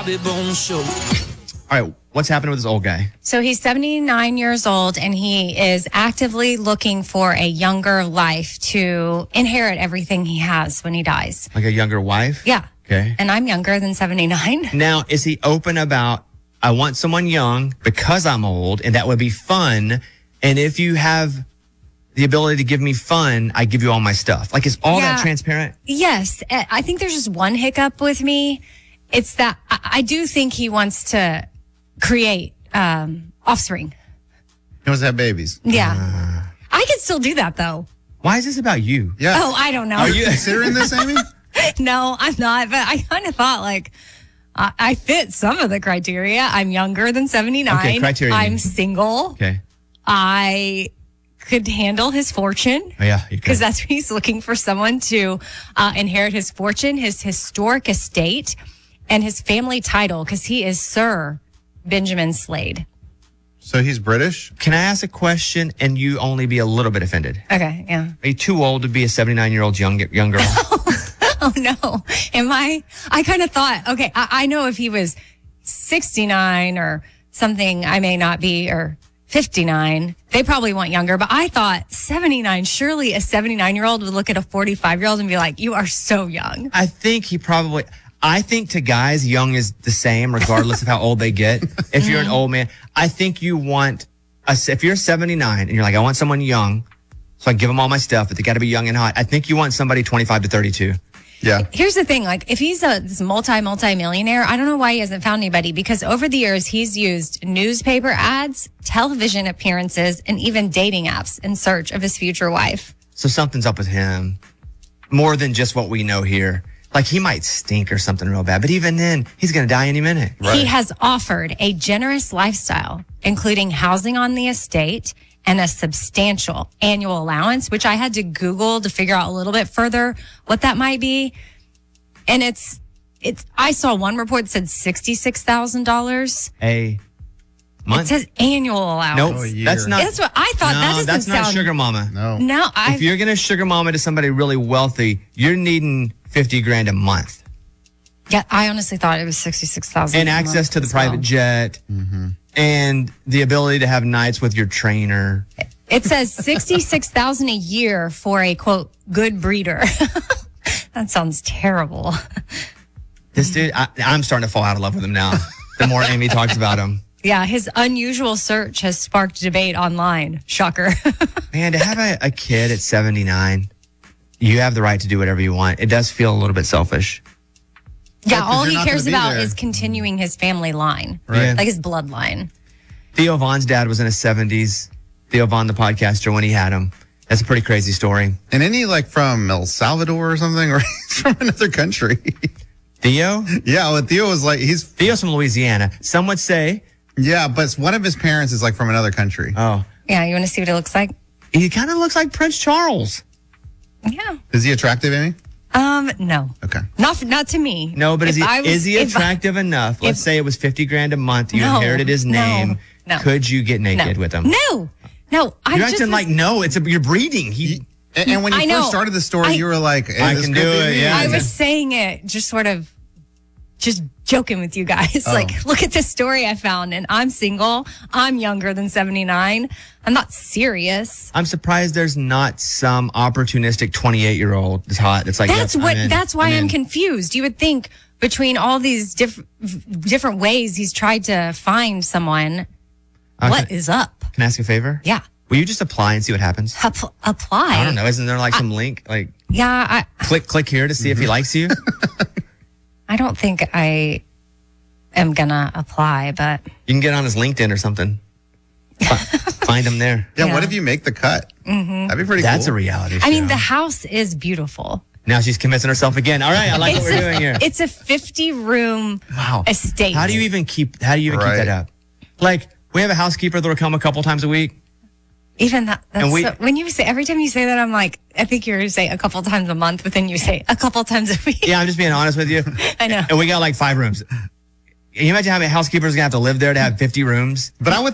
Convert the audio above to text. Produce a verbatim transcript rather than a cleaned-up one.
Bobby Bones Show. All right, what's happening with this old guy? So he's seventy-nine years old, and he is actively looking for a younger life to inherit everything he has when he dies. Like a younger wife? Yeah. Okay. And I'm younger than seventy-nine. Now, is he open about, I want someone young because I'm old, and that would be fun. And if you have the ability to give me fun, I give you all my stuff. Like, is all Yeah. that transparent? Yes. Uh, I think there's just one hiccup with me. It's that I, I do think he wants to create um, offspring. He wants to have babies. Yeah. I can still do that, though. Why is this about you? Yeah. Oh, I don't know. Are you considering this, Amy? No, I'm not. But I kind of thought like I, I fit some of the criteria. I'm younger than seventy-nine. Okay, criteria. I'm single. Okay. I could handle his fortune. Oh, yeah. Because that's what he's looking for, someone to uh, inherit his fortune, his historic estate, and his family title, because he is Sir Benjamin Slade. So he's British? Can I ask a question and you only be a little bit offended? Okay, yeah. Are you too old to be a seventy-nine-year-old young, young girl? Oh, no. Am I? I kind of thought, okay, I, I know if he was sixty-nine or something, I may not be, or fifty-nine. They probably want younger, but I thought seventy-nine. Surely a seventy-nine-year-old would look at a forty-five-year-old and be like, you are so young. I think he probably... I think to guys, young is the same regardless of how old they get. If you're an old man, I think you want... A, if you're seventy-nine and you're like, I want someone young, so I give them all my stuff, but they got to be young and hot. I think you want somebody twenty-five to thirty-two. Yeah. Here's the thing, like if he's a this multi, multi-millionaire, I don't know why he hasn't found anybody, because over the years he's used newspaper ads, television appearances, and even dating apps in search of his future wife. So something's up with him. More than just what we know here. Like he might stink or something real bad, but even then, he's going to die any minute. He has offered a generous lifestyle, including housing on the estate and a substantial annual allowance, which I had to Google to figure out a little bit further what that might be. And it's, it's, I saw one report that said sixty-six thousand dollars. A month? It says annual allowance. Nope. Oh, a year. That's not. That's what I thought. no, that doesn't that's not sound, sugar mama. No. No, I. If you're going to sugar mama to somebody really wealthy, you're needing fifty grand a month. Yeah, I honestly thought it was sixty-six thousand. And access to the private jet. Mm-hmm. And the ability to have nights with your trainer. It says sixty-six thousand a year for a quote good breeder. That sounds terrible. This dude, I, I'm starting to fall out of love with him now. The more Amy talks about him. Yeah, his unusual search has sparked debate online. Shocker. Man, to have a, a kid at seventy-nine, you have the right to do whatever you want. It does feel a little bit selfish. Yeah, Yeah, 'cause all you're he not cares gonna be about there. is continuing his family line, Right. like his bloodline. Theo Vaughn's dad was in his seventies. Theo Vaughn, the podcaster, when he had him. That's a pretty crazy story. And any like from El Salvador or something, or he's from another country. Theo? Yeah, well, Theo was like, he's, Theo's from Louisiana. Some would say, yeah, but one of his parents is like from another country. oh, Yeah, you want to see what it looks like? he kind of looks like Prince Charles. Yeah. Is he attractive, Amy? Um, no. Okay. Not not to me. No, but is If he I was- is he if I- attractive enough? Let's if- say it was fifty grand a month. You No, inherited his no, name. no. Could you get naked no. with him? No. No. I You're just acting was- like no. It's a, you're breeding. He. And, and when you I first know. started the story, I- you were like, hey, I this can could do be it, me. yeah. I was saying it just sort of just joking with you guys. Oh. Like, look at this story I found, and I'm single. I'm younger than seventy-nine. I'm not serious. I'm surprised there's not some opportunistic twenty-eight year old that's hot. It's like That's yep, what. I'm in. That's why I'm I'm, in. confused. You would think between all these diff- different ways he's tried to find someone, Uh, what can, is up? can I ask a favor? Yeah, Will you just apply and see what happens? App- apply. I don't know. Isn't there like some link? Like Yeah, I. click click here to see if he likes you? I don't think I am gonna apply, but You can get on his LinkedIn or something. Fi- Find him there. Yeah, Yeah. what if you make the cut? Mm-hmm. That'd be pretty That's cool. a reality show. I mean the house is beautiful. Now she's convincing herself again. All right, I like what It's we're a- doing here. It's a fifty room Wow. estate. How do you even keep how do you even Right. keep that up? Like, we have a housekeeper that will come a couple times a week. Even that, that's And we- so, when you say, every time you say that, I'm like, I think you're going to say a couple times a month, but then you say a couple times a week. Yeah, I'm just being honest with you. I know. And we got like five rooms. Can you imagine how many housekeepers are going to have to live there to have fifty rooms? But I would